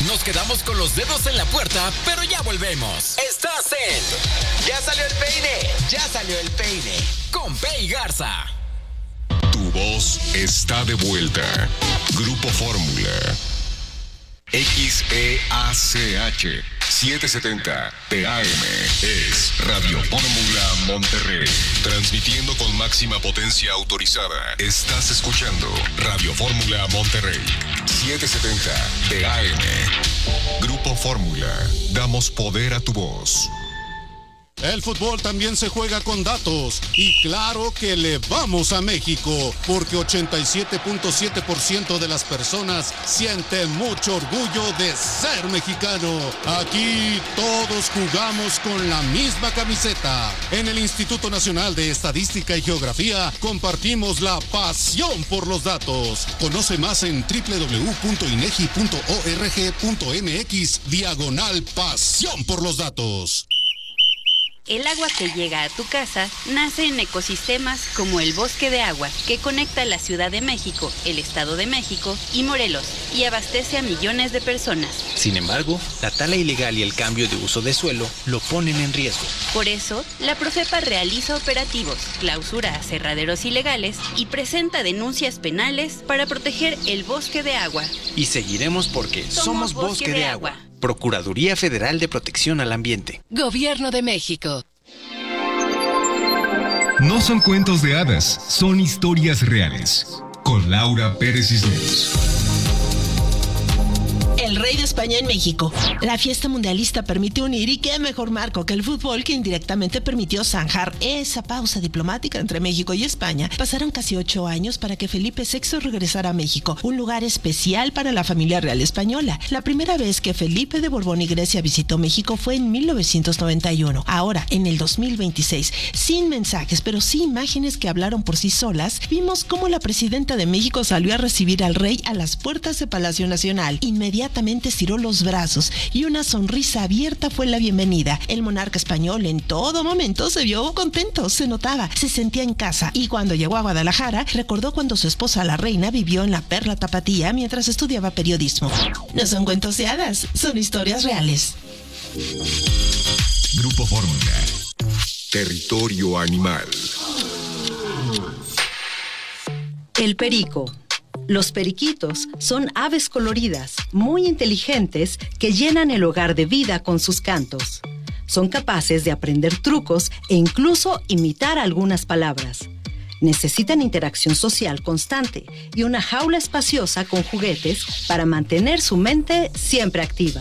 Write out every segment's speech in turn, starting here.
Nos quedamos con los dedos en la puerta, pero ya volvemos. Estás en Ya salió el peine. Ya salió el peine. Con Pei Garza. Tu voz está de vuelta. Grupo Fórmula. XEACH 770 TAM es Radio Fórmula Monterrey. Transmitiendo con máxima potencia autorizada. Estás escuchando Radio Fórmula Monterrey 770 TAM. Grupo Fórmula. Damos poder a tu voz. El fútbol también se juega con datos y claro que le vamos a México porque 87.7% de las personas sienten mucho orgullo de ser mexicano. Aquí todos jugamos con la misma camiseta. En el Instituto Nacional de Estadística y Geografía compartimos la pasión por los datos. Conoce más en www.inegi.org.mx/pasión por los datos. El agua que llega a tu casa nace en ecosistemas como el Bosque de Agua, que conecta la Ciudad de México, el Estado de México y Morelos, y abastece a millones de personas. Sin embargo, la tala ilegal y el cambio de uso de suelo lo ponen en riesgo. Por eso, la Profepa realiza operativos, clausura aserraderos ilegales y presenta denuncias penales para proteger el Bosque de Agua. Y seguiremos porque somos Bosque de Agua. Procuraduría Federal de Protección al Ambiente. Gobierno de México. No son cuentos de hadas, son historias reales. Con Laura Pérez Cisneros. El rey de España en México. La fiesta mundialista permite unir, y qué mejor marco que el fútbol, que indirectamente permitió zanjar esa pausa diplomática entre México y España. Pasaron casi 8 años para que Felipe VI regresara a México, un lugar especial para la familia real española. La primera vez que Felipe de Borbón y Grecia visitó México fue en 1991. Ahora, en el 2026, sin mensajes, pero sí imágenes que hablaron por sí solas, vimos cómo la presidenta de México salió a recibir al rey a las puertas de Palacio Nacional. Inmediatamente estiró los brazos y una sonrisa abierta fue la bienvenida. El monarca español en todo momento se vio contento, se notaba, se sentía en casa, y cuando llegó a Guadalajara recordó cuando su esposa la reina vivió en la Perla Tapatía mientras estudiaba periodismo. No son cuentos de hadas, son historias reales. Grupo Fórmula. Territorio animal. El perico. Los periquitos son aves coloridas, muy inteligentes, que llenan el hogar de vida con sus cantos. Son capaces de aprender trucos e incluso imitar algunas palabras. Necesitan interacción social constante y una jaula espaciosa con juguetes para mantener su mente siempre activa.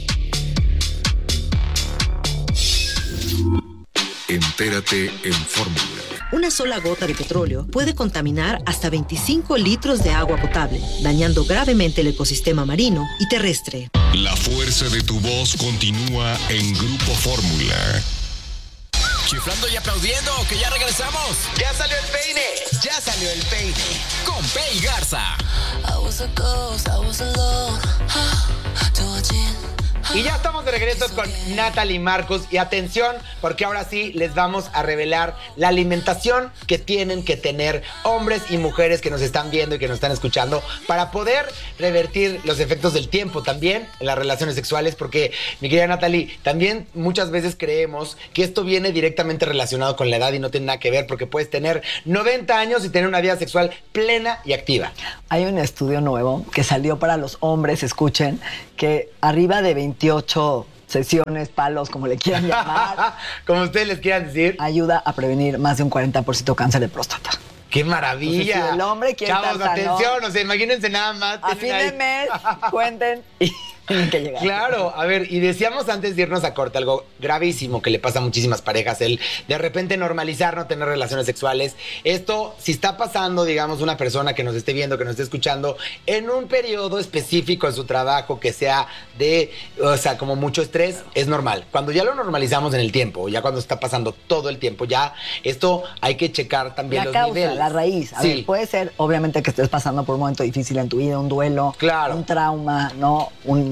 Entérate en Fórmula. Una sola gota de petróleo puede contaminar hasta 25 litros de agua potable, dañando gravemente el ecosistema marino y terrestre. La fuerza de tu voz continúa en Grupo Fórmula. Chiflando y aplaudiendo, que ya regresamos. Ya salió el peine. Ya salió el peine. Con Pei Garza. Y ya estamos de regreso con Natalie Marcus. Y atención, porque ahora sí les vamos a revelar la alimentación que tienen que tener hombres y mujeres que nos están viendo y que nos están escuchando para poder revertir los efectos del tiempo también en las relaciones sexuales. Porque, mi querida Natalie, también muchas veces creemos que esto viene directamente relacionado con la edad y no tiene nada que ver, porque puedes tener 90 años y tener una vida sexual plena y activa. Hay un estudio nuevo que salió para los hombres, escuchen, que arriba de 28 sesiones, palos, como le quieran llamar, como ustedes les quieran decir, ayuda a prevenir más de un 40% cáncer de próstata. ¡Qué maravilla! Entonces, si el hombre quiere Chavos, estar sano, atención, o sea, imagínense nada más. A fin de mes, cuenten y tienen que llegar. Claro, a ver, y decíamos antes de irnos a corte algo gravísimo que le pasa a muchísimas parejas, el de repente normalizar no tener relaciones sexuales. Esto, si está pasando, digamos, una persona que nos esté viendo, que nos esté escuchando, en un periodo específico en su trabajo que sea de, o sea, como mucho estrés, es normal. Cuando ya lo normalizamos en el tiempo, ya cuando está pasando todo el tiempo, ya esto hay que checar también los niveles. La raíz. A ver, puede ser, obviamente, que estés pasando por un momento difícil en tu vida, un duelo, claro, un trauma, ¿no? Un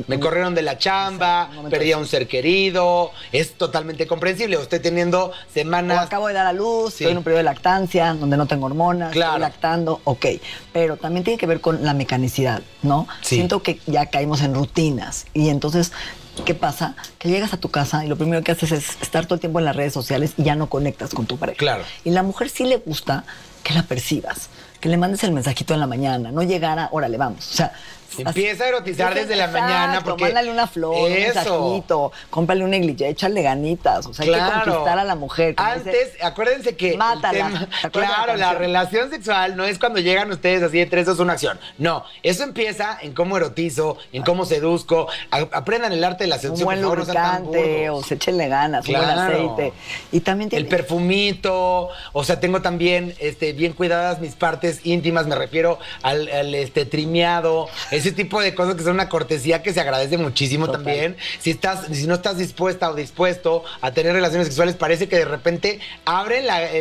me corrieron de la chamba, perdí a un ser querido, es totalmente comprensible. Usted teniendo semanas... O acabo de dar a luz, estoy en un periodo de lactancia, donde no tengo hormonas, estoy lactando, ok. Pero también tiene que ver con la mecanicidad, ¿no? Sí. Siento que ya caímos en rutinas y entonces... ¿Qué pasa? Que llegas a tu casa y lo primero que haces es estar todo el tiempo en las redes sociales y ya no conectas con tu pareja. Claro. Y la mujer sí le gusta que la percibas, que le mandes el mensajito en la mañana, no llegar a, órale, vamos. O sea, empieza a erotizar desde la mañana. Porque mándale una flor, un mensajito, cómprale un negligé, échale ganitas. O sea, hay que conquistar a la mujer. Antes, acuérdense que... Mátala. Claro, la relación sexual no es cuando llegan ustedes así de 3, 2, 1, acción. No, eso empieza en cómo erotizo, en cómo seduzco. Aprendan el arte de la seducción. Un buen lubricante, o se échenle ganas, un buen aceite. Y también el perfumito, o sea, tengo también bien cuidadas mis partes íntimas, me refiero al trimeado, ese tipo de cosas que son una cortesía que se agradece muchísimo. Total. También. Si no estás dispuesta o dispuesto a tener relaciones sexuales, parece que de repente abren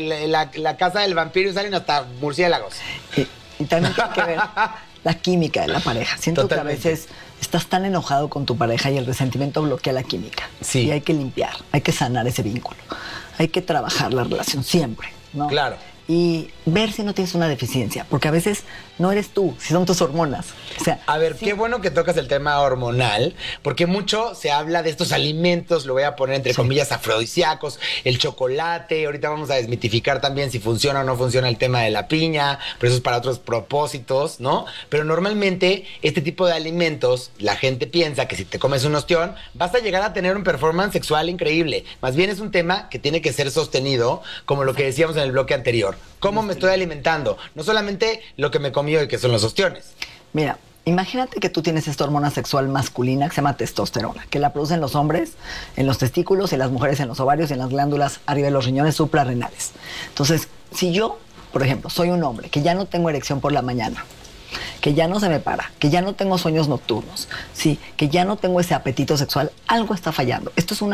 la casa del vampiro y salen hasta murciélagos. Y también tiene que ver la química de la pareja. Siento que a veces estás tan enojado con tu pareja y el resentimiento bloquea la química. Sí. Y hay que limpiar, hay que sanar ese vínculo. Hay que trabajar la relación siempre, ¿no? Claro. Y ver si no tienes una deficiencia, porque a veces no eres tú, si son tus hormonas. O sea, a ver, qué bueno que tocas el tema hormonal, porque mucho se habla de estos alimentos, lo voy a poner entre comillas, afrodisíacos, el chocolate. Ahorita vamos a desmitificar también si funciona o no funciona el tema de la piña, pero eso es para otros propósitos, ¿no? Pero normalmente este tipo de alimentos, la gente piensa que si te comes un ostión, vas a llegar a tener un performance sexual increíble. Más bien es un tema que tiene que ser sostenido, como lo que decíamos en el bloque anterior. ¿Cómo me estoy alimentando? No solamente lo que me comí hoy, que son los ostiones. Mira, imagínate que tú tienes esta hormona sexual masculina que se llama testosterona, que la producen los hombres en los testículos y las mujeres en los ovarios y en las glándulas arriba de los riñones suprarrenales. Entonces, si yo, por ejemplo, soy un hombre que ya no tengo erección por la mañana, que ya no se me para, que ya no tengo sueños nocturnos, sí, que ya no tengo ese apetito sexual, algo está fallando. Esto es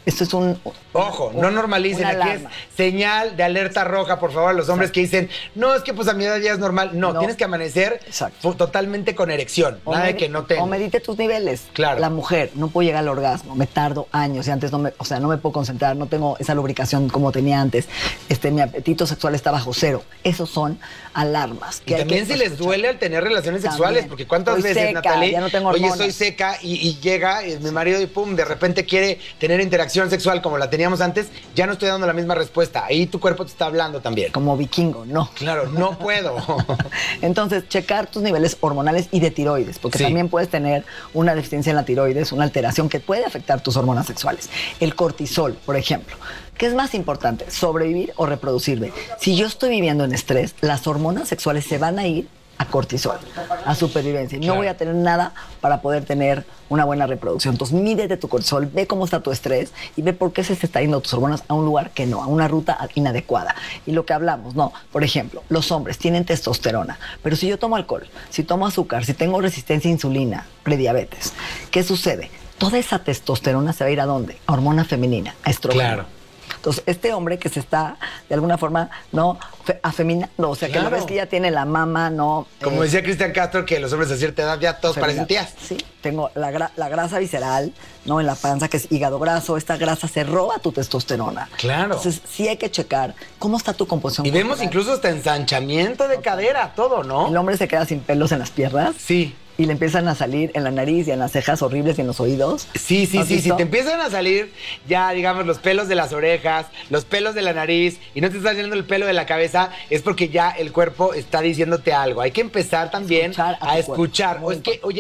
un ojo, no normalicen, aquí es señal de alerta roja, por favor, a los hombres que dicen, no, es que pues a mi edad ya es normal. No, tienes que amanecer totalmente con erección, nada de que no tengo. O medite tus niveles. Claro. La mujer, no puedo llegar al orgasmo, me tardo años y antes no me puedo concentrar, no tengo esa lubricación como tenía antes, mi apetito sexual está bajo cero. Esos son alarmas. Que y también si les duele al tener relaciones sexuales, porque cuántas veces, seca, Natalie, ya no tengo hormonas. Oye, soy seca y llega mi marido y pum, de repente quiere tener interacción sexual como la teníamos antes, ya no estoy dando la misma respuesta. Ahí tu cuerpo te está hablando también. Como vikingo, no. Claro, no puedo. Entonces, checar tus niveles hormonales y de tiroides, porque también puedes tener una deficiencia en la tiroides, una alteración que puede afectar tus hormonas sexuales. El cortisol, por ejemplo. ¿Qué es más importante, sobrevivir o reproducirme? Si yo estoy viviendo en estrés, las hormonas sexuales se van a ir a cortisol, a supervivencia. No voy a tener nada para poder tener una buena reproducción. Entonces, mídete tu cortisol, ve cómo está tu estrés y ve por qué se está yendo tus hormonas a un lugar que no, a una ruta inadecuada. Y lo que hablamos, no. Por ejemplo, los hombres tienen testosterona, pero si yo tomo alcohol, si tomo azúcar, si tengo resistencia a insulina, prediabetes, ¿qué sucede? Toda esa testosterona se va a ir ¿a dónde? A hormona femenina, a estrógeno. Claro. Entonces, este hombre que se está, de alguna forma, ¿no? Afeminando, o sea, que no ves que ya tiene la mama, ¿no? Como decía Cristian Castro, que los hombres de cierta edad ya todos parecen tías. Sí, tengo la grasa visceral, ¿no? En la panza, que es hígado graso, esta grasa se roba tu testosterona. Claro. Entonces, sí hay que checar cómo está tu composición corporal. Vemos incluso hasta ensanchamiento de cadera, todo, ¿no? El hombre se queda sin pelos en las piernas. Sí. Y le empiezan a salir en la nariz y en las cejas horribles y en los oídos. Sí. Si te empiezan a salir ya, digamos, los pelos de las orejas, los pelos de la nariz y no te está saliendo el pelo de la cabeza, es porque ya el cuerpo está diciéndote algo. Hay que empezar también a escuchar. O es que, oye,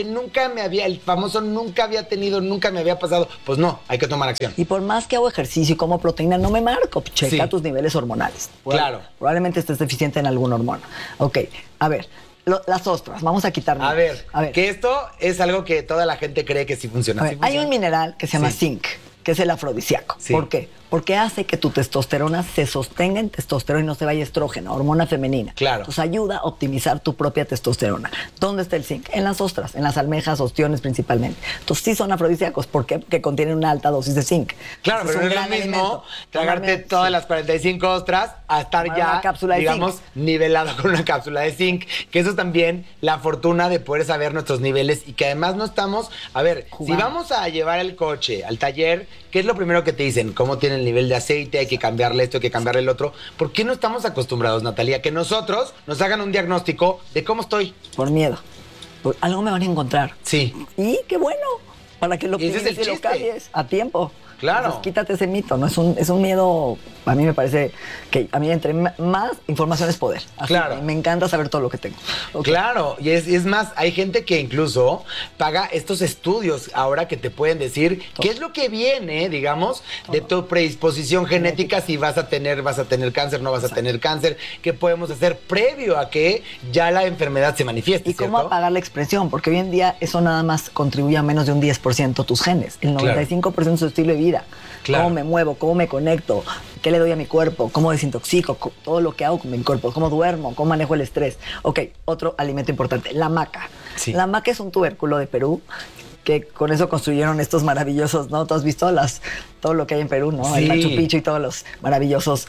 el famoso nunca me había pasado. Pues no, hay que tomar acción. Y por más que hago ejercicio y como proteína, no me marco. Checa tus niveles hormonales. Claro. Probablemente estés deficiente en alguna hormona. Ok, a ver. Las ostras, vamos a quitarnos. A ver, que esto es algo que toda la gente cree que sí funciona. Hay un mineral que se llama zinc, que es el afrodisíaco. Sí. ¿Por qué? porque hace que tu testosterona se sostenga en testosterona y no se vaya estrógeno, hormona femenina. Claro. Entonces ayuda a optimizar tu propia testosterona. ¿Dónde está el zinc? En las ostras, en las almejas, ostiones principalmente. Entonces sí son afrodisíacos, ¿por qué? Porque contienen una alta dosis de zinc. Claro, Entonces, pero no es lo mismo tragarte todas las 45 ostras a estar Tomar ya, una cápsula de digamos, nivelado con una cápsula de zinc. Que eso es también la fortuna de poder saber nuestros niveles y que además no estamos... A ver, jugando. Si vamos a llevar el coche al taller, ¿qué es lo primero que te dicen? ¿Cómo tiene el nivel de aceite? Hay que cambiarle esto, hay que cambiarle el otro. ¿Por qué no estamos acostumbrados, Natalia, que nosotros nos hagan un diagnóstico de cómo estoy? Por miedo. Por algo me van a encontrar. Sí. Y qué bueno, para que lo Ese es el pienses y lo chiste. cambies a tiempo. Claro. Entonces, quítate ese mito, ¿no? Es un miedo, a mí me parece que a mí entre más información es poder. Así Claro. que me encanta saber todo lo que tengo. Ok. Claro, y es más, hay gente que incluso paga estos estudios ahora que te pueden decir qué es lo que viene, digamos, de tu predisposición genética, si vas a tener cáncer, no vas a tener cáncer, qué podemos hacer previo a que ya la enfermedad se manifieste, Y cómo ¿cierto? apagar la expresión, porque hoy en día eso nada más contribuye a menos de un 10% tus genes. El 95% es tu estilo de vida. Claro. Cómo me muevo, cómo me conecto, qué le doy a mi cuerpo, cómo desintoxico, todo lo que hago con mi cuerpo, cómo duermo, cómo manejo el estrés. Ok, otro alimento importante, la maca. Sí. La maca es un tubérculo de Perú que con eso construyeron estos maravillosos, ¿no? ¿Tú has visto todo lo que hay en Perú, ¿no? Sí. El Machu Picchu y todos los maravillosos,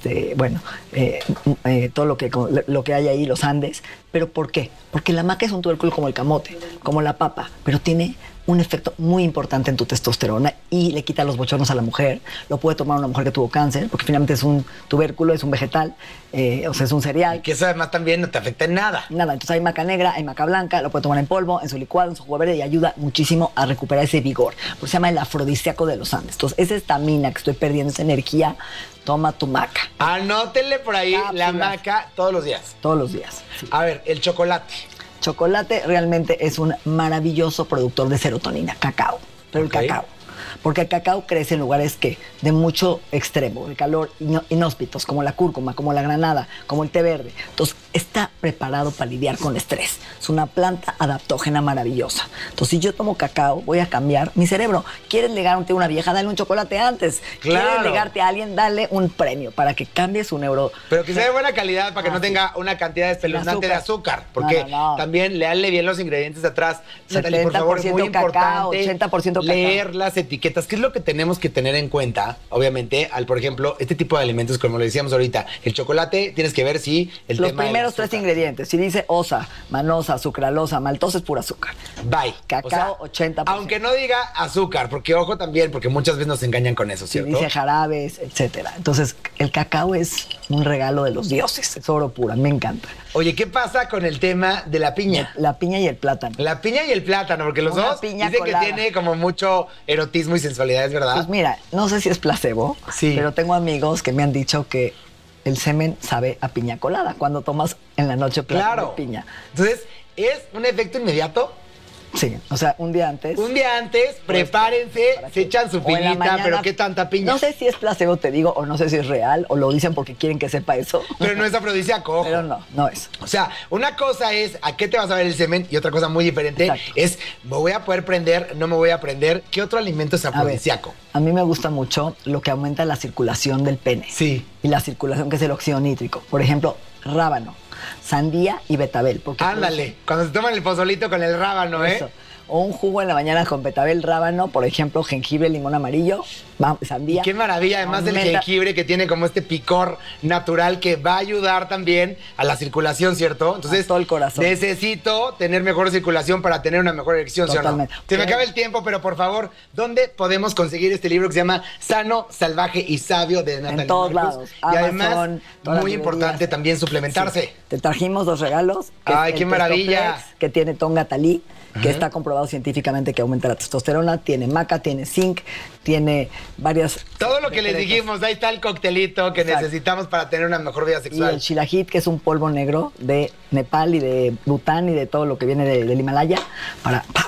todo lo que hay ahí, los Andes. ¿Pero por qué? Porque la maca es un tubérculo como el camote, como la papa, pero tiene un efecto muy importante en tu testosterona y le quita los bochornos a la mujer. Lo puede tomar una mujer que tuvo cáncer, porque finalmente es un tubérculo, es un vegetal, o sea, es un cereal. Que eso además también no te afecta en nada. Nada, entonces hay maca negra, hay maca blanca, lo puede tomar en polvo, en su licuado, en su jugo verde y ayuda muchísimo a recuperar ese vigor. Por eso se llama el afrodisíaco de los Andes. Entonces, esa estamina que estoy perdiendo, esa energía, toma tu maca. Anótenle por ahí la maca todos los días. Todos los días. Sí. A ver, el chocolate. Chocolate realmente es un maravilloso productor de serotonina, cacao. Pero el cacao. Porque el cacao crece en lugares de mucho extremo, de calor inhóspitos, como la cúrcuma, como la granada, como el té verde. Entonces, está preparado para lidiar con el estrés. Es una planta adaptógena maravillosa. Entonces, si yo tomo cacao, voy a cambiar mi cerebro. ¿Quieres ligarte a una vieja? Dale un chocolate antes. Claro. ¿Quieres ligarte a alguien? Dale un premio para que cambie su neuro. Pero que sea de buena calidad para que no tenga una cantidad espeluznante de azúcar. Porque también leanle bien los ingredientes de atrás. Natalie, por favor, es muy cacao, importante 80% cacao. leer las etiquetas. ¿Qué es lo que tenemos que tener en cuenta? Obviamente, por ejemplo, este tipo de alimentos, como lo decíamos ahorita, el chocolate, tienes que ver si los primeros 3 ingredientes. Si dice osa, manosa, sucralosa, maltosa, es pura azúcar. Bye. Cacao, o sea, 80%. Aunque no diga azúcar, porque ojo también, porque muchas veces nos engañan con eso, ¿cierto? Si dice jarabes, etcétera. Entonces, el cacao es un regalo de los dioses. Es oro pura, me encanta. Oye, ¿qué pasa con el tema de la piña? La piña y el plátano. La piña y el plátano, porque los dos dicen colada. que tiene como mucho erotismo y sensualidad, ¿es verdad? Pues mira, no sé si es placebo, pero tengo amigos que me han dicho que el semen sabe a piña colada cuando tomas en la noche plátano de piña. Entonces, ¿es un efecto inmediato? Sí, o sea, un día antes. Un día antes, prepárense, se echan su piñita, mañana, pero ¿qué tanta piña? No sé si es placebo, te digo, o no sé si es real, o lo dicen porque quieren que sepa eso. Pero no es afrodisíaco, ojo. Pero no es. O sea, una cosa es a qué te vas a ver el semen y otra cosa muy diferente es, ¿me voy a poder prender? ¿No me voy a prender? ¿Qué otro alimento es afrodisíaco? A mí me gusta mucho lo que aumenta la circulación del pene. Sí. Y la circulación que es el óxido nítrico. Por ejemplo, rábano, sandía y betabel. Ándale, cuando se toman el pozolito con el rábano, eso. O un jugo en la mañana con betabel, rábano, por ejemplo, jengibre, limón amarillo, sandía. Y qué maravilla, además del jengibre que tiene como este picor natural que va a ayudar también a la circulación, ¿cierto? Entonces, a todo el corazón. Necesito tener mejor circulación para tener una mejor erección, Totalmente. ¿sí o no? Se me acaba el tiempo, pero por favor, ¿dónde podemos conseguir este libro que se llama Sano, Salvaje y Sabio de Natalie En todos Marcus? lados. Y Amazon, además, muy importante también suplementarse. Sí. Te trajimos 2 regalos. ¡Ay, qué maravilla! Testoplex, que tiene Tonga Talí, que está comprobado científicamente que aumenta la testosterona, tiene maca, tiene zinc, tiene varias... Todo lo que les dijimos, ahí está el coctelito que necesitamos para tener una mejor vida sexual. Y el shilajit, que es un polvo negro de Nepal y de Bután y de todo lo que viene del Himalaya para power.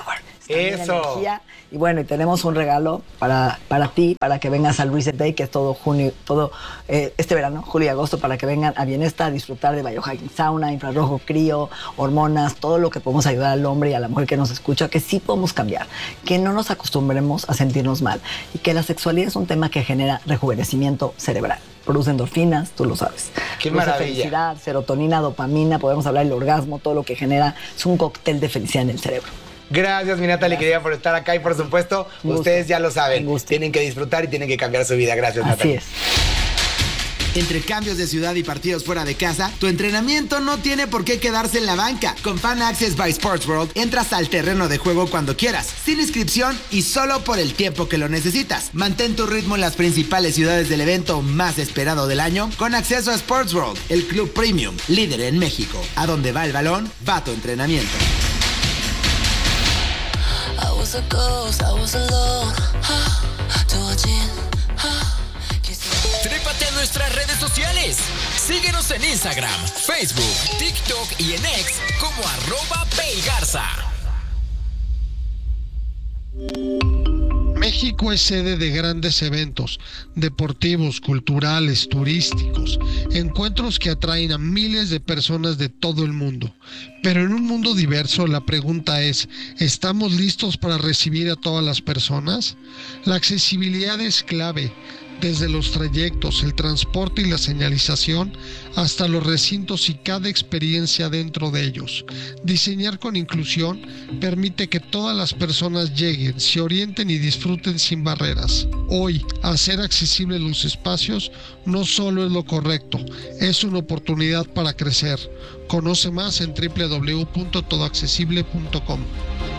también Eso. energía. Y bueno, y tenemos un regalo para ti, para que vengas al Reset Day, que es todo junio, este verano, julio y agosto, para que vengan a Bienesta a disfrutar de biohacking, sauna, infrarrojo, crío, hormonas, todo lo que podemos ayudar al hombre y a la mujer que nos escucha, que sí podemos cambiar, que no nos acostumbremos a sentirnos mal y que la sexualidad es un tema que genera rejuvenecimiento cerebral. Produce endorfinas, tú lo sabes. ¡Qué Produce maravilla! felicidad, serotonina, dopamina, podemos hablar del orgasmo, todo lo que genera es un cóctel de felicidad en el cerebro. Gracias, mi Natalie, querida, por estar acá y por supuesto, ustedes ya lo saben, tienen que disfrutar y tienen que cambiar su vida. Gracias, Natalie. Así es. Entre cambios de ciudad y partidos fuera de casa, tu entrenamiento no tiene por qué quedarse en la banca. Con Fan Access by Sports World entras al terreno de juego cuando quieras, sin inscripción y solo por el tiempo que lo necesitas. Mantén tu ritmo en las principales ciudades del evento más esperado del año con acceso a Sports World, el club premium, líder en México. A donde va el balón, va tu entrenamiento. Trépate a nuestras redes sociales. Síguenos en Instagram, Facebook, TikTok y en X como @PayGarza. México es sede de grandes eventos deportivos, culturales, turísticos, encuentros que atraen a miles de personas de todo el mundo. Pero en un mundo diverso, la pregunta es, ¿estamos listos para recibir a todas las personas? La accesibilidad es clave. Desde los trayectos, el transporte y la señalización, hasta los recintos y cada experiencia dentro de ellos. Diseñar con inclusión permite que todas las personas lleguen, se orienten y disfruten sin barreras. Hoy, hacer accesibles los espacios no solo es lo correcto, es una oportunidad para crecer. Conoce más en www.todoaccesible.com.